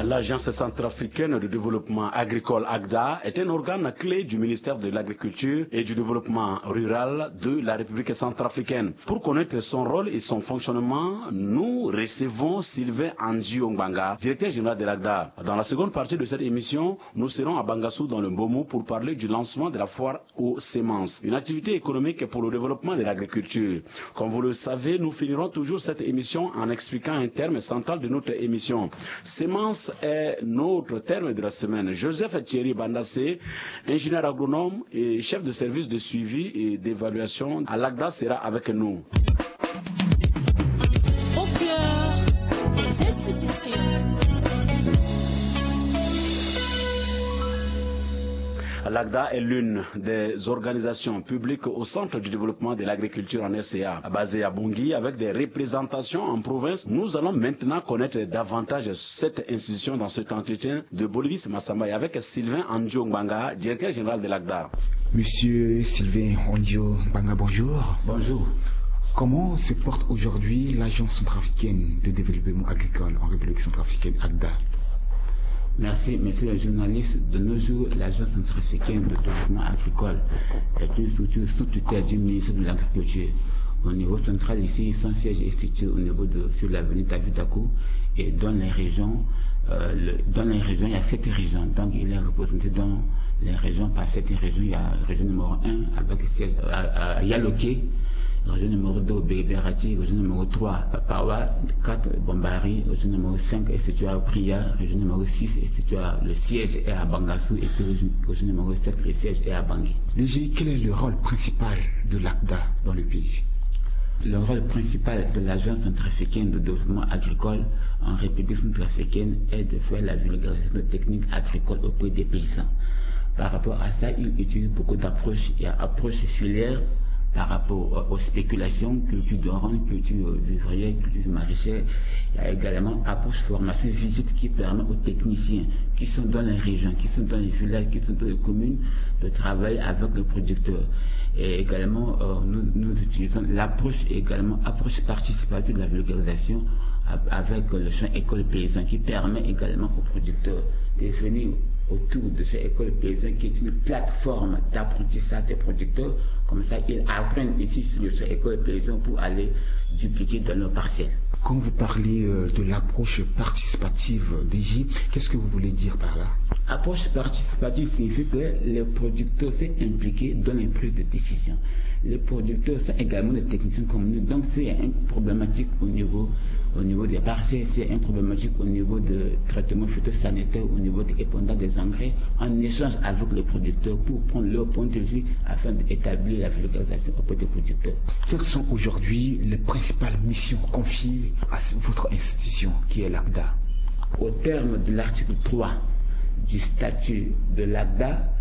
L'Agence centrafricaine de développement agricole AGDA est un organe clé du ministère de l'Agriculture et du Développement rural de la République centrafricaine. Pour connaître son rôle et son fonctionnement, nous recevons Sylvain Andji Ongbanga, directeur général de l'AGDA. Dans la seconde partie de cette émission, nous serons à Bangassou dans le Mbomou pour parler du lancement de la foire aux semences, une activité économique pour le développement de l'agriculture. Comme vous le savez, nous finirons toujours cette émission en expliquant un terme central de notre émission. Semence est notre terme de la semaine. Joseph Thierry Bandassé, ingénieur agronome et chef de service de suivi et d'évaluation à l'AGDA, sera avec nous. Au cœur des institutions. L'AGDA est l'une des organisations publiques au centre du développement de l'agriculture en RCA. Basée à Bangui avec des représentations en province, nous allons maintenant connaître davantage cette institution dans cet entretien de Bolivis Massamba avec Sylvain Andji Ongbanga, directeur général de l'AGDA. Monsieur Sylvain Andji Ongbanga, bonjour. Bonjour. Comment se porte aujourd'hui l'Agence centrafricaine de développement agricole en République centrafricaine, AGDA? Merci, monsieur le journaliste. De nos jours, l'Agence centrafricaine de développement agricole est une structure sous tutelle du ministère de l'Agriculture. Au niveau central, ici, son siège est situé au niveau sur l'avenue David Dakou, et dans les régions, il y a 7 régions. Donc, il est représenté dans les régions par 7 régions. Il y a la région numéro 1 avec siège à Yaloké, région numéro 2, Béberati, région numéro 3, Papawa, 4, Bombari, région numéro 5 est située à Priya, région numéro 6 est située le siège est à Bangassou, et puis région numéro 7, le siège est à Bangui. Déjà, quel est le rôle principal de l'AGDA dans le pays? Le rôle principal de l'Agence centrafricaine de développement agricole en République centrafricaine est de faire la vulgarisation de techniques agricoles auprès des paysans. Par rapport à ça, il utilise beaucoup d'approches. Il y a approche filière par rapport aux spéculations, culture de rente, culture vivrière, culture maraîchère. Il y a également approche formation visite qui permet aux techniciens qui sont dans les régions, qui sont dans les villages, qui sont dans les communes, de travailler avec les producteurs. Et également, nous utilisons l'approche approche participative de la vulgarisation avec le champ école paysan qui permet également aux producteurs de venir autour de cette école paysan qui est une plateforme d'apprentissage des producteurs. Comme ça, ils apprennent ici sur le champ école paysan pour aller dupliquer dans nos parcelles. Quand vous parlez de l'approche participative d'Égypte, qu'est-ce que vous voulez dire par là? Approche participative signifie que les producteurs sont impliqués dans les prises de décision. Les producteurs sont également des techniciens comme nous. Donc, s'il y a une problématique au niveau des parcelles, s'il y a une problématique au niveau de traitement phytosanitaire, au niveau de l'épandage des engrais, on échange avec les producteurs pour prendre leur point de vue afin d'établir la vulgarisation auprès des producteurs. Quelles sont aujourd'hui les principales missions confiées à votre institution qui est l'AGDA? Au terme de l'article 3 du statut de l'AGDA,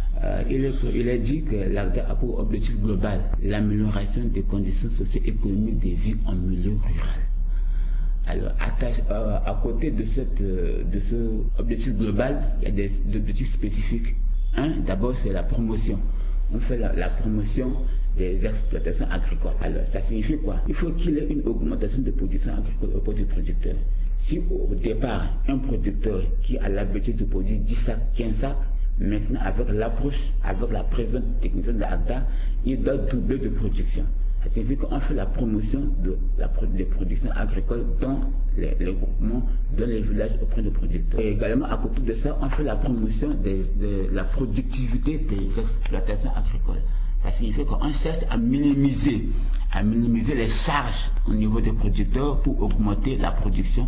il est dit que l'AGDA a pour objectif global l'amélioration des conditions socio-économiques des vies en milieu rural. Alors, à côté de ce objectif global, il y a des objectifs spécifiques. D'abord, c'est la promotion. On fait la promotion des exploitations agricoles. Alors, ça signifie quoi? Il faut qu'il y ait une augmentation de production agricole auprès du producteur. Si au départ, un producteur qui a l'habitude de produire 10 sacs, 15 sacs, maintenant avec l'approche, avec la présence technicienne de l'AGDA, il doit doubler de production. Ça signifie qu'on fait la promotion des productions agricoles dans les groupements, dans les villages auprès des producteurs. Et également, à côté de ça, on fait la promotion de la productivité des exploitations agricoles. Ça signifie qu'on cherche à minimiser les charges au niveau des producteurs pour augmenter la production.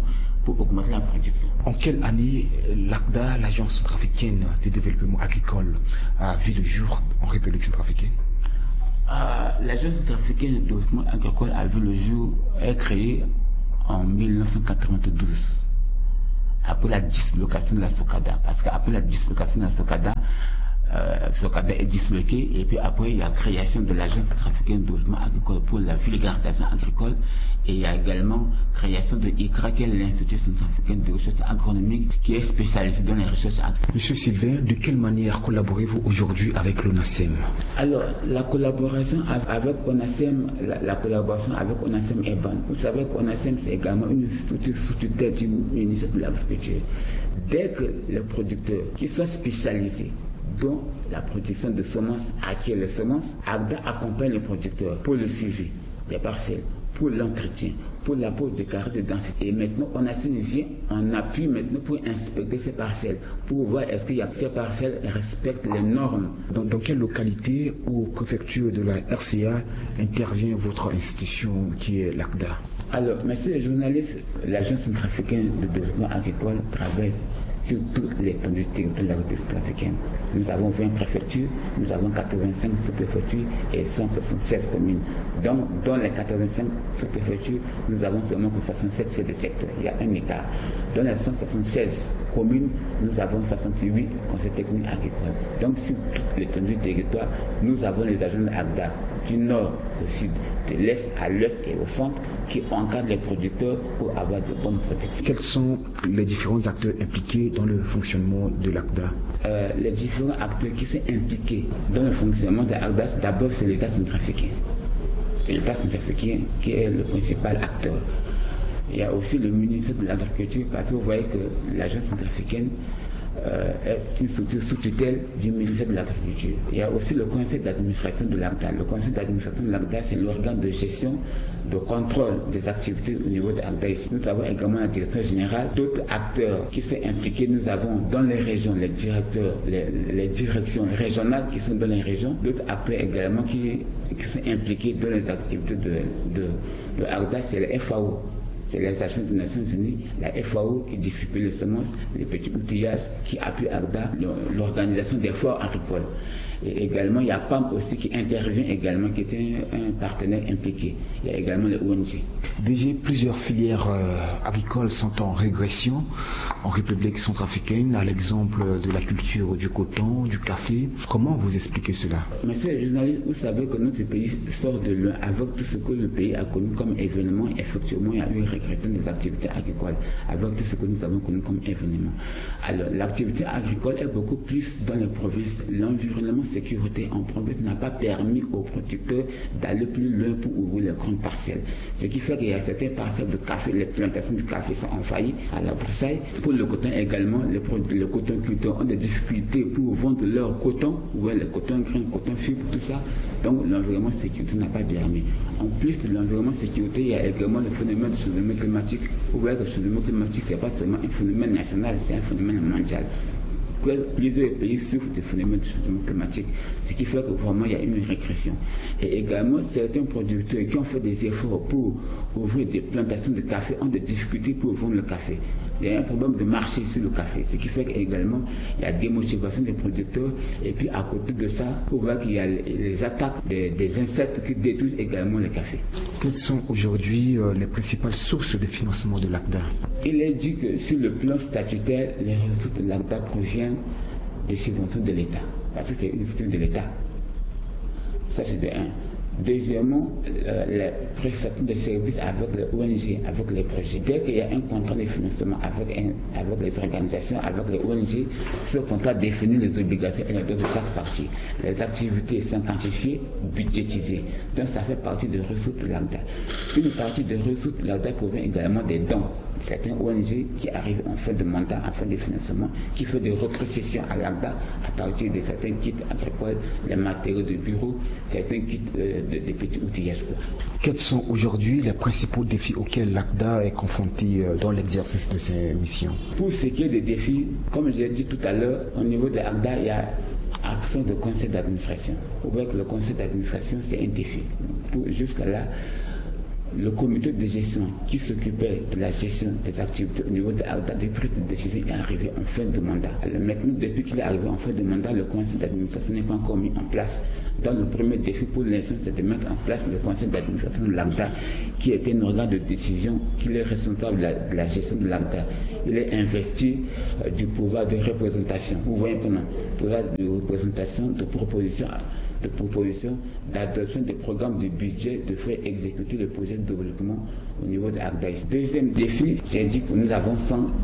En quelle année l'AGDA, l'Agence centrafricaine de développement agricole, a vu le jour en République centrafricaine? L'Agence centrafricaine de développement agricole a vu le jour, est créée en 1992, après la dislocation de la SOCADA. Parce qu'après la dislocation de la SOCADA, ce cadre est disloqué, et puis après il y a création de l'Agence centrafricaine de développement agricole pour la vulgarisation agricole, et il y a également création de ICRA, qui est l'Institut centrafricain de recherche agronomique, qui est spécialisé dans les recherches agricoles. Monsieur Sylvain, de quelle manière collaborez-vous aujourd'hui avec l'ONASEM? Alors, la collaboration avec ONASEM, la collaboration avec ONASEM est bonne. Vous savez qu'ONASEM, c'est également une structure sous tutelle du ministère de l'Agriculture. Dès que les producteurs qui sont spécialisés dans la production de semences acquièrent les semences, AGDA accompagne les producteurs pour le suivi des parcelles, pour l'entretien, pour la pose de carrés de densité. Et maintenant, ONASEM vient en appui maintenant pour inspecter ces parcelles, pour voir est-ce que ces parcelles respectent les normes. Dans quelle localité ou préfecture de la RCA intervient votre institution qui est l'ACDA? Alors, messieurs les journalistes, l'Agence centrafricaine de développement agricole travaille sur toute l'étendue territoriale de la République centrafricaine. Nous avons 20 préfectures, nous avons 85 sous-préfectures et 176 communes. Donc, dans les 85 sous-préfectures, nous avons seulement que 67 c'est des secteurs. Il y a un écart. Dans les 176 communes, nous avons 68 conseils techniques agricoles. Donc, sur toute l'étendue du territoire, nous avons les agents de AGDA du nord au sud, de l'est à l'ouest et au centre, qui encadrent les producteurs pour avoir de bonnes productions. Quels sont les différents acteurs impliqués dans le fonctionnement de l'ACDA? Les différents acteurs qui sont impliqués dans le fonctionnement de l'ACDA, d'abord c'est l'État centrafricain. C'est l'État centrafricain qui est le principal acteur. Il y a aussi le ministère de l'Agriculture, parce que vous voyez que l'Agence centrafricaine est une structure sous tutelle du ministère de l'Agriculture. Il y a aussi le conseil d'administration de l'ACDA. Le conseil d'administration de l'ACDA, c'est l'organe de gestion, de contrôle des activités au niveau de l'ACDA. Nous avons également la direction générale, d'autres acteurs qui sont impliqués. Nous avons dans les régions les directeurs, les directions régionales qui sont dans les régions, d'autres acteurs également qui sont impliqués dans les activités de l'ACDA, c'est le FAO. C'est les agences des Nations Unies, la FAO qui distribue les semences, les petits outillages, qui appuie AGDA, l'organisation des foires agricoles. Et également, il y a PAM aussi qui intervient également, qui est un partenaire impliqué. Il y a également les ONG. Déjà, plusieurs filières agricoles sont en régression en République centrafricaine, à l'exemple de la culture du coton, du café. Comment vous expliquez cela? Monsieur les journalistes, vous savez que notre pays sort de loin avec tout ce que le pays a connu comme événement. Effectivement, il y a eu une régression des activités agricoles avec tout ce que nous avons connu comme événement. Alors, l'activité agricole est beaucoup plus dans les provinces. L'environnement sécurité en province n'a pas permis aux producteurs d'aller plus loin pour ouvrir les grandes parcelles. Ce qui fait qu'il y a certaines parcelles de café, les plantations de café sont en faillite à la broussaille. Pour le coton également, les cotonculteurs ont des difficultés pour vendre leur coton, le coton grain, coton fibre, tout ça. Donc l'environnement sécurité n'a pas permis. En plus de l'environnement sécurité, il y a également le phénomène de changement climatique. Vous voyez que le changement climatique, ce n'est pas seulement un phénomène national, c'est un phénomène mondial. Plusieurs pays souffrent du phénomène de changement climatique, ce qui fait que vraiment il y a une régression. Et également, certains producteurs qui ont fait des efforts pour ouvrir des plantations de café ont des difficultés pour vendre le café. Il y a un problème de marché sur le café, ce qui fait qu'également il y a démotivation des producteurs. Et puis à côté de ça, on voit qu'il y a les attaques des insectes qui détruisent également le café. Quelles sont aujourd'hui les principales sources de financement de l'ACDA? Il est dit que sur le plan statutaire, les ressources de l'ACDA proviennent des subventions de l'État, parce que c'est une structure de l'État. Ça, c'est de 1. Deuxièmement, les prestations de services avec les ONG, avec les projets. Dès qu'il y a un contrat de financement avec les organisations, avec les ONG, ce contrat définit les obligations et les droits de chaque partie. Les activités sont quantifiées, budgétisées. Donc ça fait partie des ressources de l'ACDA. Une partie des ressources de l'ACDA provient également des dons. Certains ONG qui arrivent en fin de mandat, en fin de financement, qui font des rétrocessions à l'ACDA à partir de certains kits agricoles, les matériaux de bureau, certains kits de petits outillages. Quels sont aujourd'hui les principaux défis auxquels l'ACDA est confronté dans l'exercice de ses missions? Pour ce qui est des défis, comme j'ai dit tout à l'heure, au niveau de l'ACDA, il y a absence de conseil d'administration. Vous voyez que le conseil d'administration, c'est un défi. Jusqu'à là, le comité de gestion qui s'occupait de la gestion des activités au niveau de l'ACDA, des prises de décision, est arrivé en fin de mandat. Alors maintenant, depuis qu'il est arrivé en fin de mandat, le conseil d'administration n'est pas encore mis en place. Dans le premier défi pour l'instant, c'est de mettre en place le conseil d'administration de l'ACDA, qui est un organe de décision, qui est responsable de la gestion de l'ACDA. Il est investi du pouvoir de représentation. Vous voyez maintenant, pouvoir de représentation, de proposition, d'adoption des programmes de budget, de faire exécuter le projet de développement au niveau de l'ACDA. Deuxième défi, j'ai dit que nous avons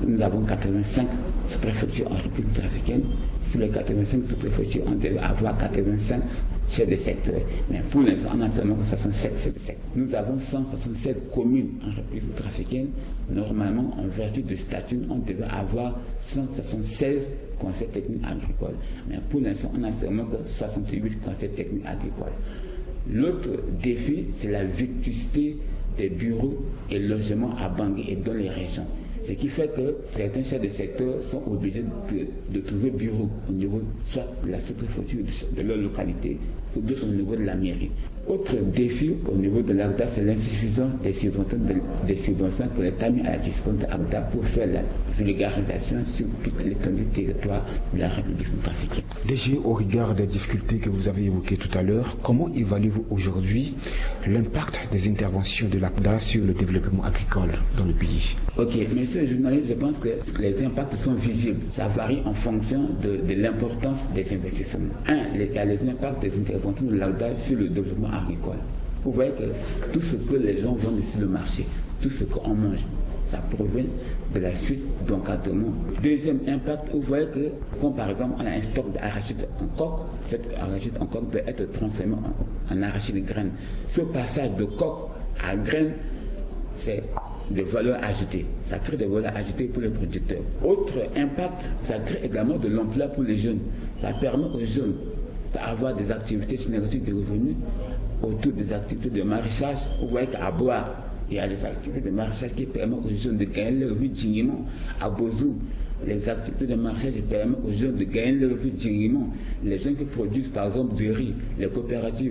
85 sous-préfectures en République centrafricaine. Sur les 85 sous-préfectures, on devait avoir 85 chefs de secteur. Mais pour l'instant, on a seulement 67 chefs de secteur. Nous avons 167 communes en République centrafricaine. Normalement, en vertu du statut, on devait avoir 176 conseils techniques agricoles. Mais pour l'instant, on n'a seulement que 68 conseils techniques agricoles. L'autre défi, c'est la vétusté des bureaux et logements à Bangui et dans les régions. Ce qui fait que certains chefs de secteur sont obligés de trouver bureau au niveau soit de la sous-préfecture de leur localité ou au niveau de la mairie. Autre défi au niveau de l'ACDA, c'est l'insuffisance des subventions que l'État a mis à la disposition de l'ACDA pour faire la vulgarisation sur toute l'étendue du territoire de la République centrafricaine. Déjà, au regard des difficultés que vous avez évoquées tout à l'heure, comment évaluez-vous aujourd'hui l'impact des interventions de l'ACDA sur le développement agricole dans le pays? Ok, monsieur le journaliste, je pense que les impacts sont visibles. Ça varie en fonction de l'importance des investissements. Il y a les impacts des interventions de l'ACDA sur le développement agricole. Vous voyez que tout ce que les gens vendent sur le marché, tout ce qu'on mange, ça provient de la suite d'encadrement. Deuxième impact, vous voyez que, comme par exemple, on a un stock d'arachide en coque, cet arachide en coque doit être transformé en arachide graine. Ce passage de coque à graine, c'est de valeur ajoutée. Ça crée de valeur ajoutée pour les producteurs. Autre impact, ça crée également de l'emploi pour les jeunes. Ça permet aux jeunes d'avoir des activités génératives de revenus autour des activités de maraîchage. Vous voyez qu'à Bois, il y a des activités de maraîchage qui permettent aux jeunes de gagner leur vie dignement. À Bozou, les activités de maraîchage permettent aux jeunes de gagner leur vie dignement. Les gens qui produisent par exemple du riz, les coopératives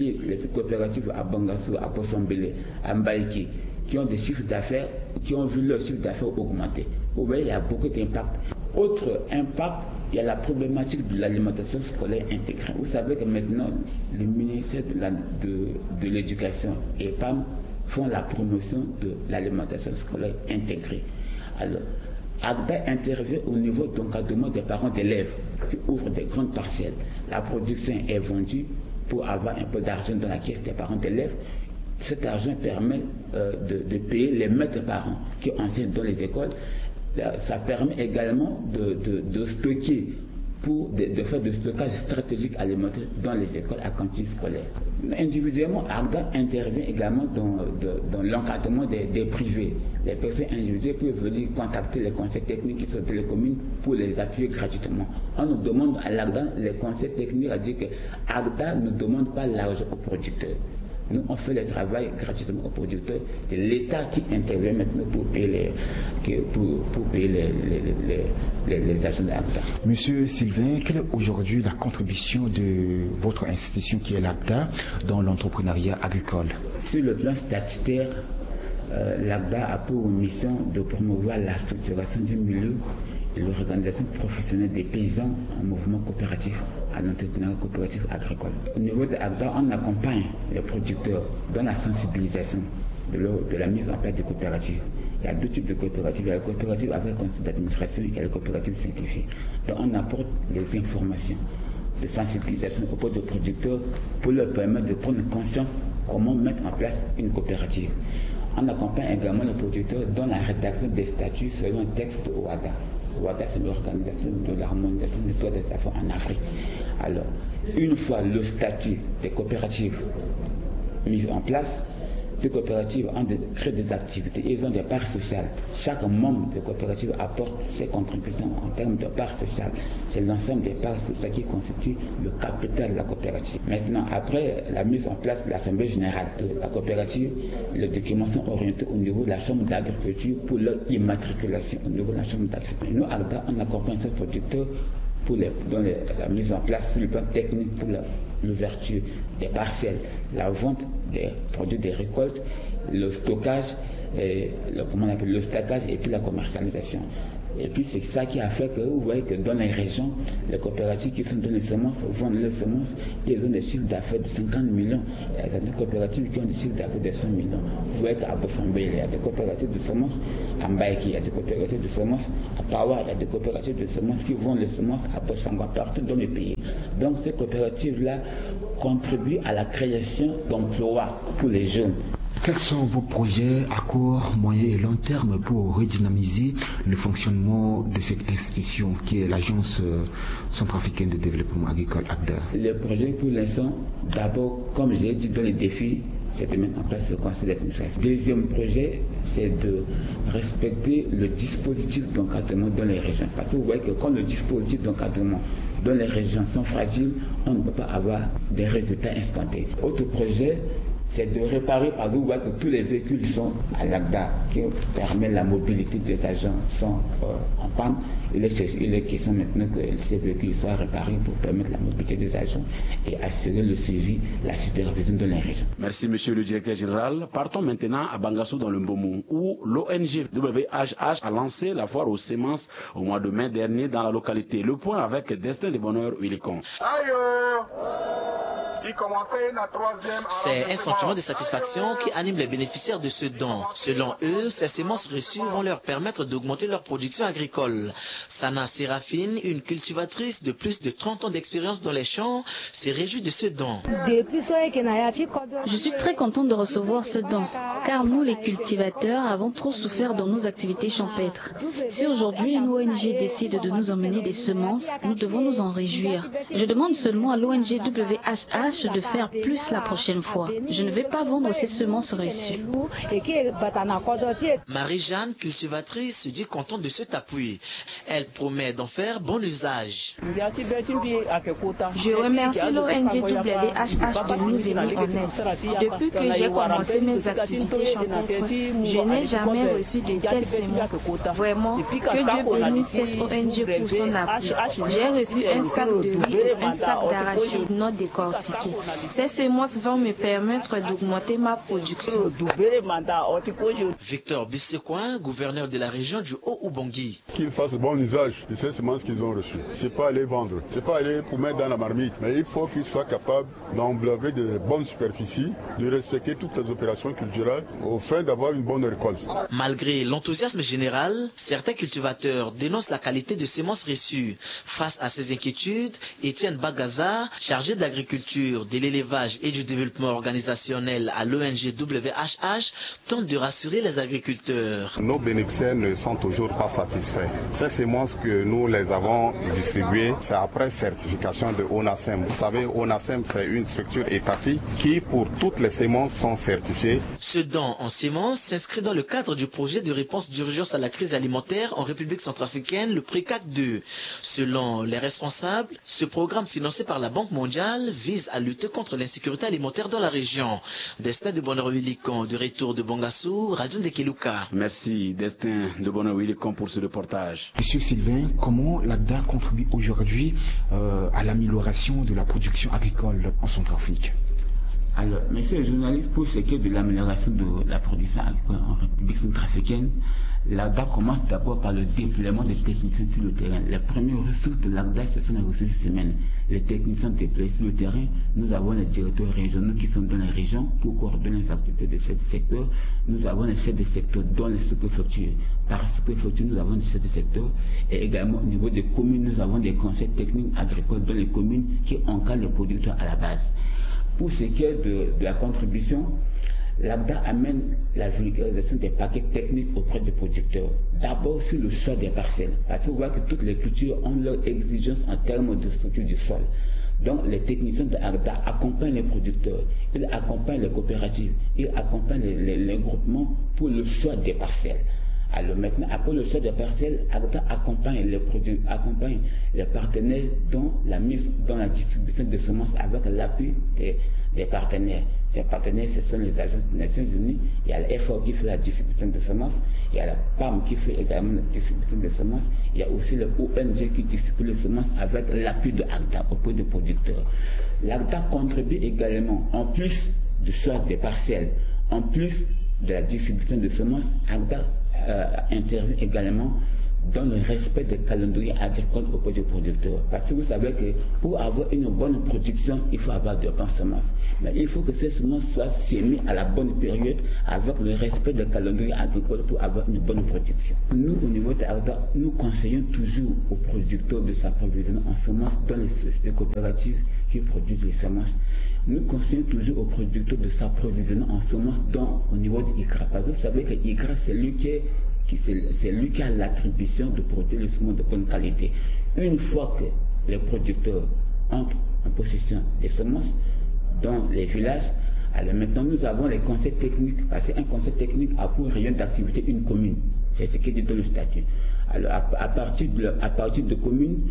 à Bangassou, à Posombele, à Mbaïki, qui ont des chiffres d'affaires, qui ont vu leur chiffre d'affaires augmenter. Vous voyez, il y a beaucoup d'impact. Autre impact, il y a la problématique de l'alimentation scolaire intégrée. Vous savez que maintenant, le ministère de l'Éducation et PAM font la promotion de l'alimentation scolaire intégrée. Alors, ACDA intervient au niveau d'encadrement des parents d'élèves qui ouvrent des grandes parcelles. La production est vendue pour avoir un peu d'argent dans la caisse des parents d'élèves. Cet argent permet de payer les maîtres parents qui enseignent dans les écoles. Ça permet également de stocker, de faire du stockage stratégique alimentaire dans les écoles à cantine scolaire. Individuellement, ACDA intervient également dans l'encadrement des privés. Les personnes individuelles peuvent venir contacter les conseils techniques qui sont dans les communes pour les appuyer gratuitement. On nous demande à l'ACDA, les conseils techniques, à dire que ACDA ne demande pas l'argent aux producteurs. Nous, on fait le travail gratuitement aux producteurs. C'est l'État qui intervient maintenant pour payer les agents de l'ACDA. Monsieur Sylvain, quelle est aujourd'hui la contribution de votre institution qui est l'ACDA dans l'entrepreneuriat agricole? Sur le plan statutaire, l'ACDA a pour mission de promouvoir la structuration du milieu et l'organisation professionnelle des paysans en mouvement coopératif à l'entrepreneuriat coopératif agricole. Au niveau de l'ACDA, on accompagne les producteurs dans la sensibilisation de la mise en place des coopératives. Il y a deux types de coopératives. Il y a les coopératives avec conseil d'administration et les coopératives simplifiées. Donc on apporte des informations de sensibilisation auprès des producteurs pour leur permettre de prendre conscience comment mettre en place une coopérative. On accompagne également les producteurs dans la rédaction des statuts selon un texte de OADA. OADA, c'est l'organisation de l'harmonisation du droit des affaires en Afrique. Alors, une fois le statut des coopératives mis en place, ces coopératives créent des activités, ils ont des parts sociales. Chaque membre de coopérative apporte ses contributions en termes de parts sociales. C'est l'ensemble des parts sociales qui constituent le capital de la coopérative. Maintenant, après la mise en place de l'Assemblée générale de la coopérative, les documents sont orientés au niveau de la Chambre d'agriculture pour leur immatriculation au niveau de la Chambre d'agriculture. Nous, ACDA, on accompagne ces producteurs dans la mise en place sur le plan technique pour l'ouverture des parcelles, la vente des produits des récoltes le stockage, le stockage et puis la commercialisation. Et puis c'est ça qui a fait que vous voyez que dans les régions, les coopératives qui sont dans les semences vendent les semences et ils ont des chiffres d'affaires de 50 millions. Il y a certaines coopératives qui ont des chiffres d'affaires de 100 millions. Vous voyez qu'à Bossambe, il y a des coopératives de semences, à Mbaïki, il y a des coopératives de semences, à Pawa, il y a des coopératives de semences qui vendent les semences à Bossangwa, partout dans le pays. Donc ces coopératives-là contribuent à la création d'emplois pour les jeunes. Quels sont vos projets à court, moyen et long terme pour redynamiser le fonctionnement de cette institution qui est l'Agence centrafricaine de développement agricole ACDA? Les projets pour l'instant, d'abord, comme j'ai dit dans les défis, c'est de mettre en place le conseil d'administration. Deuxième projet, c'est de respecter le dispositif d'encadrement dans les régions. Parce que vous voyez que quand le dispositif d'encadrement dans les régions sont fragiles, on ne peut pas avoir des résultats escomptés. Autre projet, c'est de réparer, par exemple, vous voyez que tous les véhicules sont à l'ACDA, qui permet la mobilité des agents sont en panne. Il est question maintenant que ces véhicules soient réparés pour permettre la mobilité des agents et assurer le suivi, la supervision de les régions. Merci, monsieur le directeur général. Partons maintenant à Bangassou dans le Mbomou, où l'ONG WHH a lancé la foire aux semences au mois de mai dernier dans la localité. Le point avec Destin de Bonheur Willicon. C'est un sentiment de satisfaction qui anime les bénéficiaires de ce don. Selon eux, ces semences reçues vont leur permettre d'augmenter leur production agricole. Sana Séraphine, une cultivatrice de plus de 30 ans d'expérience dans les champs, s'est réjouie de ce don. Je suis très contente de recevoir ce don, car nous les cultivateurs avons trop souffert dans nos activités champêtres. Si aujourd'hui une ONG décide de nous emmener des semences, nous devons nous en réjouir. Je demande seulement à l'ONG WHH de faire plus la prochaine fois. Je ne vais pas vendre ces semences reçues. Marie-Jeanne, cultivatrice, se dit contente de cet appui. Elle promet d'en faire bon usage. Je remercie l'ONG WHH de nous venir en aide. Depuis que j'ai commencé mes activités champêtres, je n'ai jamais reçu de telles semences. Vraiment, que Dieu bénisse cette ONG pour son appui. J'ai reçu un sac de riz et un sac d'arachides non décortiqués. Ces semences vont me permettre d'augmenter ma production. Victor Bissecoin, gouverneur de la région du Haut-Ubangi. Qu'ils fassent bon usage de ces semences qu'ils ont reçues. C'est pas aller vendre, c'est pas aller pour mettre dans la marmite, mais il faut qu'ils soient capables d'englober de bonnes superficies, de respecter toutes les opérations culturelles au fin d'avoir une bonne récolte. Malgré l'enthousiasme général, certains cultivateurs dénoncent la qualité de semences reçues. Face à ces inquiétudes, Étienne Bagaza, chargé d'agriculture, de l'élevage et du développement organisationnel à l'ONG WHH, tente de rassurer les agriculteurs. Nos bénéficiaires ne sont toujours pas satisfaits. Ces semences que nous les avons distribuées, c'est après certification de ONASEM. Vous savez, ONASEM, c'est une structure étatique qui, pour toutes les semences, sont certifiées. Ce don en semences s'inscrit dans le cadre du projet de réponse d'urgence à la crise alimentaire en République centrafricaine, le PRECAC 2. Selon les responsables, ce programme financé par la Banque mondiale vise à lutter contre l'insécurité alimentaire dans la région. Destin de Bonheur Willicon, de retour de Bangassou, Radio Ndekeluka. Merci Destin de Bonheur Willicon pour ce reportage. Monsieur Sylvain, comment l'ACDA contribue aujourd'hui à l'amélioration de la production agricole en Centrafrique? Alors, monsieur le journaliste, pour ce qui est de l'amélioration de la production agricole en République centrafricaine, l'ACDA commence d'abord par le déploiement des techniciens sur le terrain. Les premières ressources de l'ACDA, ce sont les ressources humaines. Les techniciens déployés sur le terrain, nous avons les directeurs régionaux qui sont dans les régions pour coordonner les activités de chefs de secteur. Nous avons les chefs de secteur dans les sous-préfectures. Par sous-préfecture, nous avons des chefs de secteur et également au niveau des communes, nous avons des conseils techniques agricoles dans les communes qui encadrent les producteurs à la base. Pour ce qui est de la contribution, l'ACDA amène la vulgarisation des paquets techniques auprès des producteurs. D'abord sur le choix des parcelles, parce que vous voyez que toutes les cultures ont leurs exigences en termes de structure du sol. Donc les techniciens de l'ACDA accompagnent les producteurs, ils accompagnent les coopératives, ils accompagnent les groupements pour le choix des parcelles. Alors maintenant, après le choix des parcelles, ACDA accompagne les produits, accompagne les partenaires dans la mise, dans la distribution des semences avec l'appui des partenaires. Ces partenaires, ce sont les agences des Nations Unies. Il y a l'EFOR qui fait la distribution des semences. Il y a la PAM qui fait également la distribution des semences. Il y a aussi le ONG qui distribue les semences avec l'appui de ACDA auprès des producteurs. L'ACDA contribue également, en plus du choix des parcelles, en plus de la distribution de semences, AGDA intervient également dans le respect des calendriers agricoles auprès des producteurs. Parce que vous savez que pour avoir une bonne production, il faut avoir de bonnes semences. Mais il faut que ces semences soient sémées à la bonne période avec le respect des calendriers agricoles pour avoir une bonne production. Nous, au niveau de AGDA, nous conseillons toujours aux producteurs de s'approvisionner en semences dans les sociétés coopératives qui produisent les semences. Nous conseillons toujours aux producteurs de s'approvisionner en semences au niveau de ICRA. Parce que vous savez que ICRA, c'est lui qui a l'attribution de produire les semences de bonne qualité. Une fois que les producteurs entrent en possession des semences dans les villages, alors maintenant nous avons les conseils techniques, parce qu'un conseil technique a pour rayon d'activité une commune. C'est ce qui est dit dans le statut. Alors à partir de communes,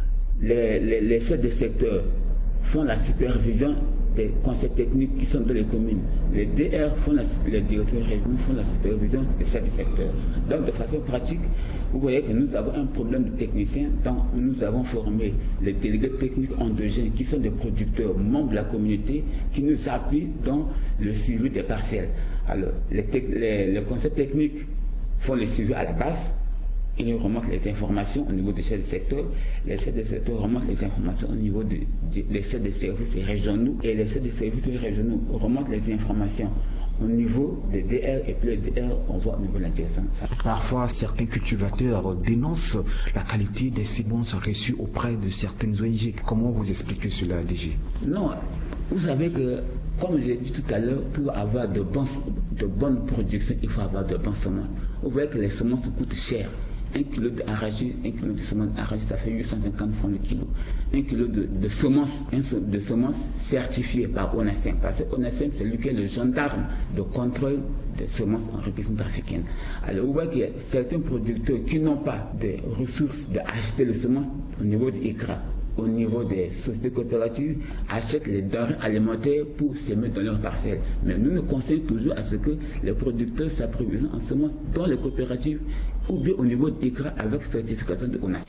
les chefs de secteur font la supervision des conseils techniques qui sont dans les communes. Les DR les directeurs régionaux font la supervision des chefs de secteur. Donc de façon pratique, vous voyez que nous avons un problème de techniciens, donc nous avons formé les délégués techniques endogènes qui sont des producteurs membres de la communauté qui nous appuient dans le suivi des parcelles. Alors les conseils techniques font le suivi à la base. Ils nous remontent les informations au niveau des chefs de secteur. Les chefs de secteur remontent les informations au niveau des chefs de services régionaux. Et les chefs de services régionaux remontent les informations au niveau des DR. Et puis les DR, on voit au niveau de la direction. Parfois, certains cultivateurs dénoncent la qualité des semences reçues auprès de certaines ONG. Comment vous expliquez cela, DG? Non, vous savez que, comme j'ai dit tout à l'heure, pour avoir de bonnes productions, il faut avoir de bonnes semences. Vous voyez que les semences coûtent cher. 1 kilo d'arachide, 1 kilo de semences d'arachide, ça fait 850 francs le kilo. 1 kilo de semences certifiées par ONASEM. Parce que ONASEM, c'est lui qui est le gendarme de contrôle des semences en République centrafricaine. Alors vous voyez qu'il y a certains producteurs qui n'ont pas de ressources d'acheter les semences au niveau de ICRA, au niveau des sociétés coopératives, achètent les denrées alimentaires pour s'aimer dans leurs parcelles. Mais nous nous conseillons toujours à ce que les producteurs s'approvisionnent en semences dans les coopératives ou bien au niveau de ICRA avec certification de ONAS.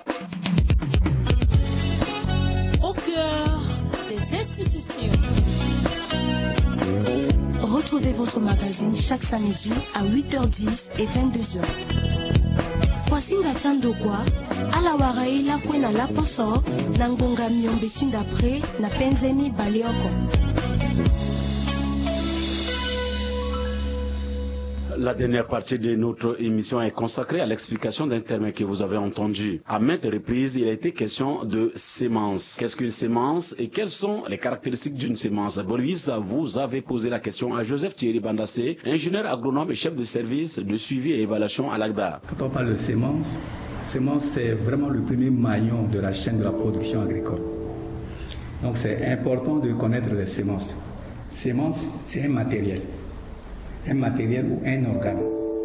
Au cœur des institutions. Retrouvez votre magazine chaque samedi à 8h10 et 22h. Kwasinga Chandokwa, ala waraila kwena la poso, nangonga miombe chindapre, na penzeni balioko. La dernière partie de notre émission est consacrée à l'explication d'un terme que vous avez entendu. À maintes reprises, il a été question de sémence. Qu'est-ce qu'une sémence et quelles sont les caractéristiques d'une sémence? Boris, vous avez posé la question à Joseph Thierry Bandassé, ingénieur agronome et chef de service de suivi et évaluation à l'AGDA. Quand on parle de sémence, c'est vraiment le premier maillon de la chaîne de la production agricole. Donc c'est important de connaître les sémences. Sémence, c'est un matériel ou un organe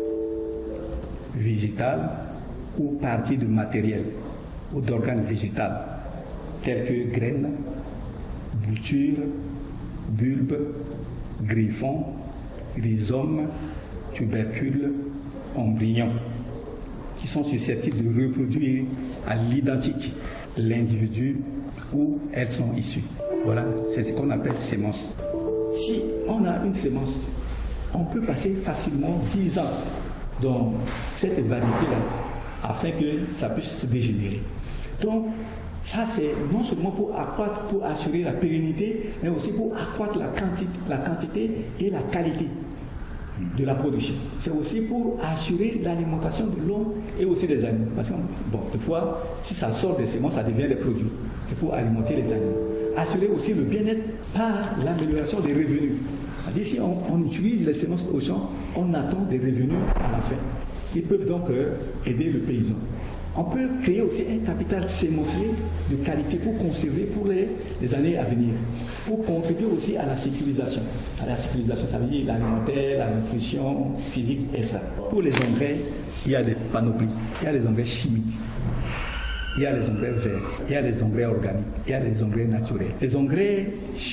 végétal ou partie de matériel ou d'organes végétal tels que graines, boutures, bulbes, griffons, rhizomes, tubercules, embryons qui sont susceptibles de reproduire à l'identique l'individu où elles sont issues. Voilà, c'est ce qu'on appelle sémence. Si on a une sémence, on peut passer facilement 10 ans dans cette variété-là afin que ça puisse se dégénérer. Donc, ça c'est non seulement pour assurer la pérennité, mais aussi pour accroître la quantité et la qualité de la production. C'est aussi pour assurer l'alimentation de l'homme et aussi des animaux. Parce que, toutefois, si ça sort des semences, ça devient des produits. C'est pour alimenter les animaux. Assurer aussi le bien-être par l'amélioration des revenus. C'est-à-dire, si on utilise les semences au champ, on attend des revenus à la fin. Ils peuvent donc aider le paysan. On peut créer aussi un capital sémencier de qualité pour conserver pour les années à venir, pour contribuer aussi à la sécurisation. À la sécurisation, ça veut dire l'alimentaire, la nutrition physique, etc. Pour les engrais, il y a des panoplies, il y a les engrais chimiques, il y a les engrais verts, il y a les engrais organiques, il y a les engrais naturels. Les engrais